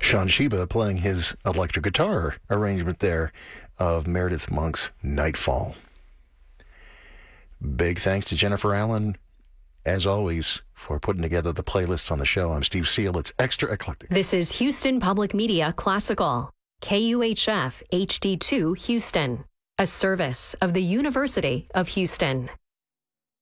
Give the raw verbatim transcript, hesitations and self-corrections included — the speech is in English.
Sean Sheba playing his electric guitar arrangement there of Meredith Monk's Nightfall. Big thanks to Jennifer Allen, as always, for putting together the playlists on the show. I'm Steve Seal. It's Extra Eclectic. This is Houston Public Media Classical, K U H F H D two Houston, a service of the University of Houston.